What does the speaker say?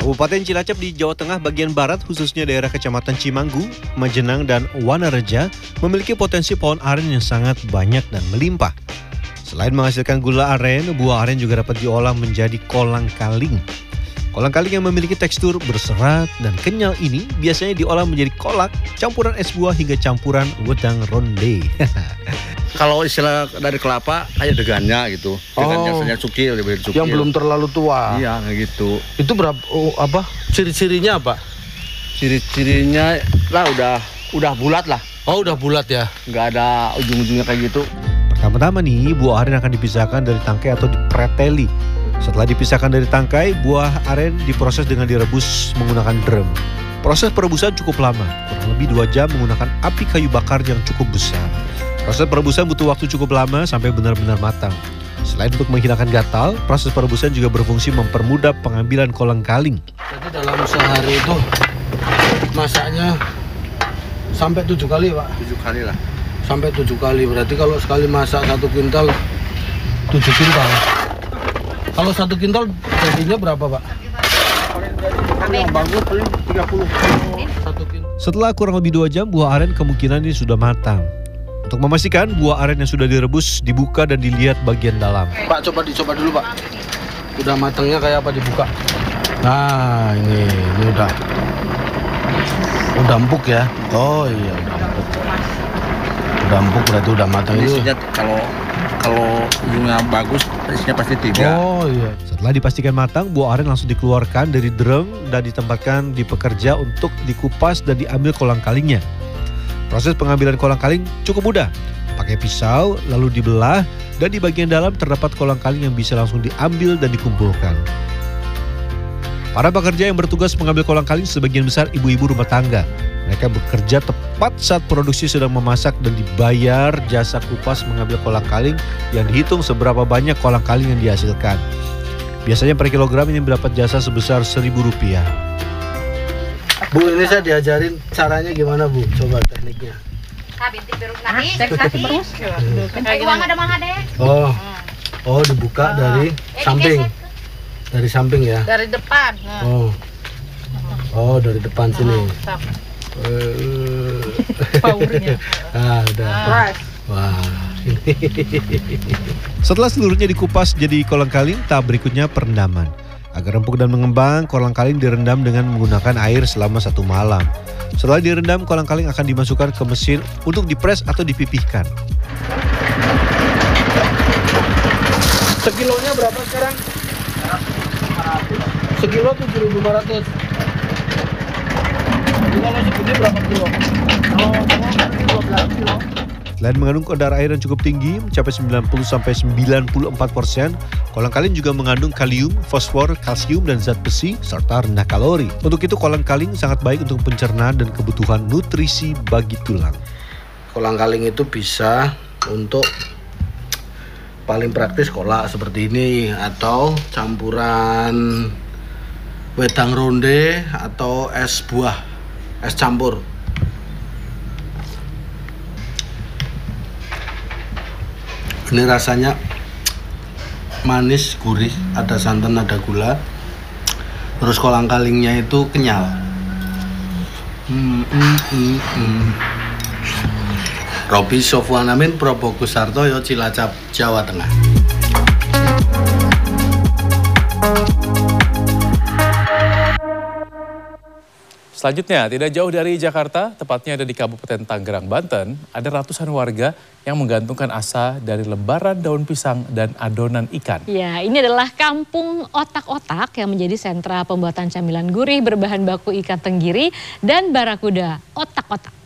Kabupaten Cilacap di Jawa Tengah bagian barat, khususnya daerah Kecamatan Cimanggu, Majenang, dan Wanareja, memiliki potensi pohon aren yang sangat banyak dan melimpah. Selain menghasilkan gula aren, buah aren juga dapat diolah menjadi kolang-kaling. Kolang-kaling yang memiliki tekstur berserat dan kenyal ini biasanya diolah menjadi kolak, campuran es buah hingga campuran wedang ronde. Kalau istilah dari kelapa kayak degannya gitu. Degannya cukil, lebih cukil. Yang belum terlalu tua. Iya, kayak gitu. Itu berapa ciri-cirinya apa? Ciri-cirinya lah udah bulat lah. Oh, udah bulat ya. Nggak ada ujung-ujungnya kayak gitu. Pertama-tama nih, buah aren akan dipisahkan dari tangkai atau dipreteli. Setelah dipisahkan dari tangkai, buah aren diproses dengan direbus menggunakan drum. Proses perebusan cukup lama, kurang lebih 2 jam menggunakan api kayu bakar yang cukup besar. Proses perebusan butuh waktu cukup lama sampai benar-benar matang. Selain untuk menghilangkan gatal, proses perebusan juga berfungsi mempermudah pengambilan kolang-kaling. Jadi dalam sehari itu masaknya sampai 7 kali, Pak? 7 kali lah. Sampai 7 kali, berarti kalau sekali masak 1 kintal, 7 kintal. Kalau 1 kintal jadinya berapa, Pak? Yang bagus paling 30 kilo. Setelah kurang lebih 2 jam, buah aren kemungkinan ini sudah matang. Untuk memastikan buah aren yang sudah direbus dibuka dan dilihat bagian dalam. Pak, coba dicoba dulu, Pak. Udah matangnya kayak apa dibuka? Nah, ini udah empuk ya. Oh iya, udah empuk. Udah empuk berarti udah matang itu. Kalau ujungnya bagus, isinya pasti 3. Oh iya. Setelah dipastikan matang, buah aren langsung dikeluarkan dari drum dan ditempatkan di pekerja untuk dikupas dan diambil kolang-kalingnya. Proses pengambilan kolang-kaling cukup mudah. Pakai pisau, lalu dibelah, dan di bagian dalam terdapat kolang-kaling yang bisa langsung diambil dan dikumpulkan. Para pekerja yang bertugas mengambil kolang-kaling sebagian besar ibu-ibu rumah tangga. Mereka bekerja tepat saat produksi sedang memasak dan dibayar jasa kupas mengambil kolang-kaling yang dihitung seberapa banyak kolang-kaling yang dihasilkan. Biasanya per kilogram ini mendapat jasa sebesar Rp1.000. Bu, ini saya diajarin caranya gimana, Bu? Coba tekniknya. Oh, dibuka dari samping. Dari samping ya? Dari depan. Oh, dari depan sini. Powernya. Udah. Wah. Setelah seluruhnya dikupas jadi kolang-kaling, tahap berikutnya perendaman. Agar empuk dan mengembang, kolang-kaling direndam dengan menggunakan air selama 1 malam. Setelah direndam, kolang-kaling akan dimasukkan ke mesin untuk dipres atau dipipihkan. Sekilonya berapa sekarang? Sekilo 7.500. Kalau segini berapa kilo? 12 kilo. Selain mengandung kadar air yang cukup tinggi, mencapai 90-94%, kolang-kaling juga mengandung kalium, fosfor, kalsium, dan zat besi, serta rendah kalori. Untuk itu, kolang-kaling sangat baik untuk pencernaan dan kebutuhan nutrisi bagi tulang. Kolang-kaling itu bisa untuk paling praktis kolak seperti ini, atau campuran wedang ronde, atau es buah, es campur. Ini rasanya manis, gurih, ada santan, ada gula. Terus kolang-kalingnya itu kenyal. Robi Sofwan Amin, Probokus Sartoyo, Cilacap, Jawa Tengah. Selanjutnya, tidak jauh dari Jakarta, tepatnya ada di Kabupaten Tangerang, Banten, ada ratusan warga yang menggantungkan asa dari lembaran daun pisang dan adonan ikan. Ya, ini adalah kampung otak-otak yang menjadi sentra pembuatan camilan gurih berbahan baku ikan tenggiri dan barakuda otak-otak.